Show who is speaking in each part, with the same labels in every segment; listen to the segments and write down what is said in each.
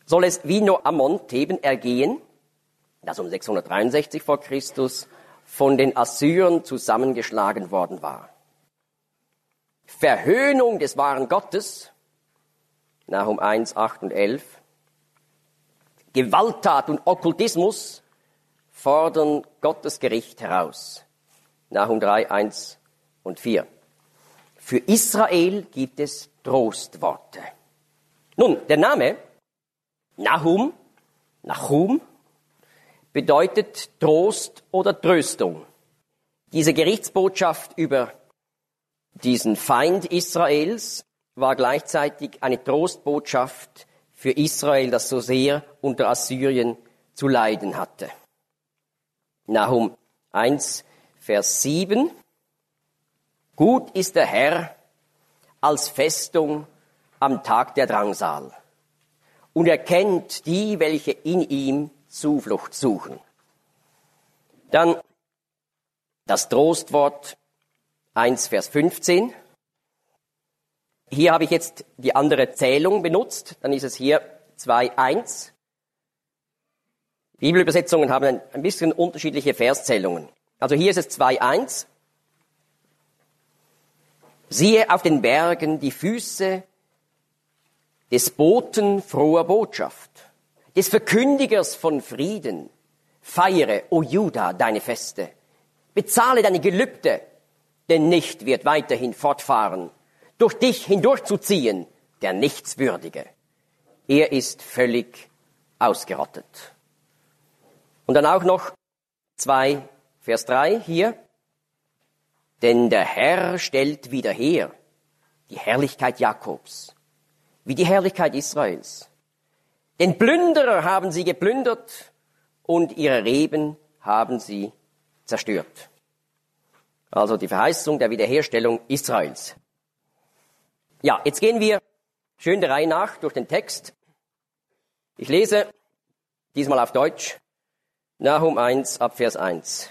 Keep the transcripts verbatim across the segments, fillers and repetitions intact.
Speaker 1: soll es wie nur Ammon Theben ergehen, das um sechshundertdreiundsechzig vor Christus von den Assyrern zusammengeschlagen worden war. Verhöhnung des wahren Gottes, Nahum eins, acht und elf. Gewalttat und Okkultismus fordern Gottes Gericht heraus, Nahum drei, eins und vier. Für Israel gibt es Trostworte. Nun, der Name Nahum, Nahum, bedeutet Trost oder Tröstung. Diese Gerichtsbotschaft über diesen Feind Israels war gleichzeitig eine Trostbotschaft für Israel, das so sehr unter Assyrien zu leiden hatte. Nahum eins, Vers sieben. Gut ist der Herr als Festung am Tag der Drangsal. Und er kennt die, welche in ihm Zuflucht suchen. Dann das Trostwort eins, Vers fünfzehn. Hier habe ich jetzt die andere Zählung benutzt. Dann ist es hier zwei, eins. Bibelübersetzungen haben ein, ein bisschen unterschiedliche Verszählungen. Also hier ist es zwei, eins. Siehe auf den Bergen die Füße des Boten froher Botschaft, des Verkündigers von Frieden. Feiere, o Juda, deine Feste. Bezahle deine Gelübde, denn nicht wird weiterhin fortfahren, durch dich hindurchzuziehen, der Nichtswürdige. Er ist völlig ausgerottet. Und dann auch noch zwei, Vers drei hier. Denn der Herr stellt wieder her die Herrlichkeit Jakobs, wie die Herrlichkeit Israels. Den Plünderer haben sie geplündert und ihre Reben haben sie zerstört. Also die Verheißung der Wiederherstellung Israels. Ja, jetzt gehen wir schön der Reihe nach durch den Text. Ich lese diesmal auf Deutsch. Nahum eins, ab Vers eins.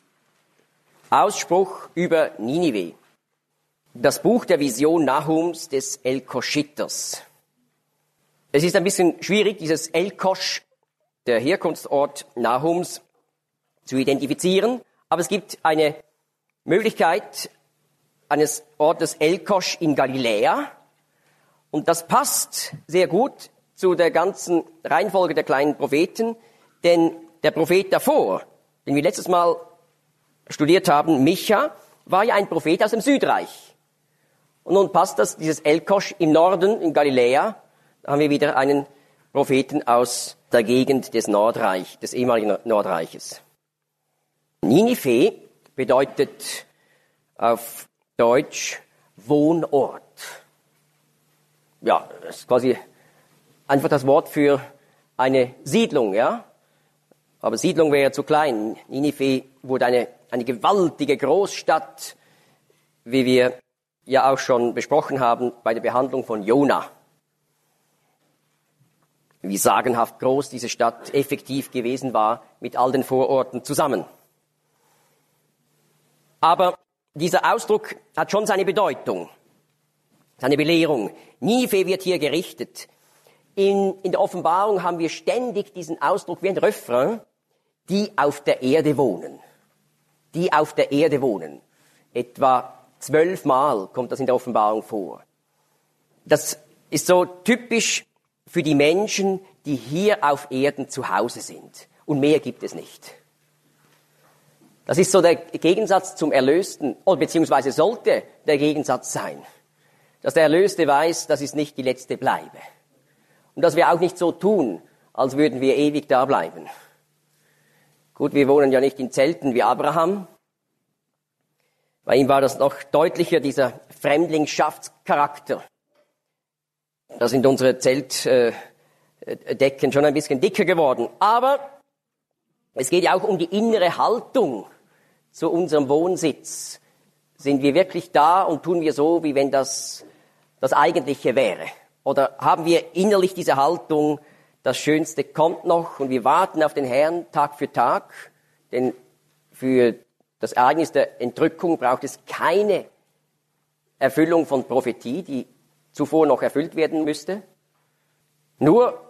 Speaker 1: Ausspruch über Ninive. Das Buch der Vision Nahums des Elkoschiters. Es ist ein bisschen schwierig, dieses Elkosch, der Herkunftsort Nahums, zu identifizieren. Aber es gibt eine Möglichkeit eines Ortes Elkosch in Galiläa. Und das passt sehr gut zu der ganzen Reihenfolge der kleinen Propheten. Denn der Prophet davor, den wir letztes Mal studiert haben, Micha, war ja ein Prophet aus dem Südreich. Und nun passt das, dieses Elkosch im Norden, in Galiläa, da haben wir wieder einen Propheten aus der Gegend des Nordreich, des ehemaligen Nordreiches. Ninive bedeutet auf Deutsch Wohnort. Ja, das ist quasi einfach das Wort für eine Siedlung, ja. Aber Siedlung wäre zu klein. Ninive wurde eine, eine gewaltige Großstadt, wie wir ja auch schon besprochen haben bei der Behandlung von Jona. Wie sagenhaft groß diese Stadt effektiv gewesen war mit all den Vororten zusammen. Aber dieser Ausdruck hat schon seine Bedeutung, seine Belehrung. Ninive wird hier gerichtet. In, in der Offenbarung haben wir ständig diesen Ausdruck wie ein Refrain, die auf der Erde wohnen. Die auf der Erde wohnen. Etwa zwölfmal kommt das in der Offenbarung vor. Das ist so typisch für die Menschen, die hier auf Erden zu Hause sind. Und mehr gibt es nicht. Das ist so der Gegensatz zum Erlösten, oder beziehungsweise sollte der Gegensatz sein. Dass der Erlöste weiß, das ist nicht die letzte Bleibe. Und dass wir auch nicht so tun, als würden wir ewig da bleiben. Gut, wir wohnen ja nicht in Zelten wie Abraham. Bei ihm war das noch deutlicher, dieser Fremdlingsschaftscharakter. Da sind unsere Zeltdecken schon ein bisschen dicker geworden. Aber es geht ja auch um die innere Haltung zu unserem Wohnsitz. Sind wir wirklich da und tun wir so, wie wenn das das Eigentliche wäre? Oder haben wir innerlich diese Haltung, das Schönste kommt noch und wir warten auf den Herrn Tag für Tag? Denn für das Ereignis der Entrückung braucht es keine Erfüllung von Prophetie, die zuvor noch erfüllt werden müsste. Nur